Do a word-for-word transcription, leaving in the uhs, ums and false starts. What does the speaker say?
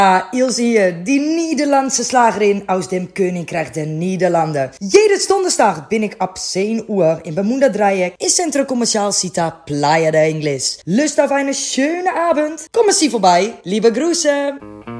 Ah, Ilse hier, die Nederlandse Slagerin aus dem Königreich der Niederlanden. Jede Donderstag bin ich ab zehn Uhr im Bermuda-Dreieck im Centro Comercial Cita Playa de Ingles. Lust auf eine schöne Abend? Kommen Sie vorbei, liebe Grüße!